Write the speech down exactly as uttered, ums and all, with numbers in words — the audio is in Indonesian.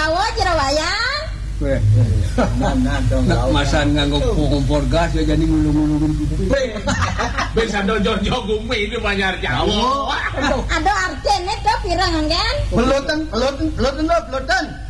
Jawa jero wayan. Weh. Nah, dong. Nak masan nganggo kompor gas ya jadi ngulung-ngulungin kuping. Ben sandal jojo gumi itu banyak Jawa. Aduh artene to pirang kan? Pelotan, pelotan, pelotan, pelotan.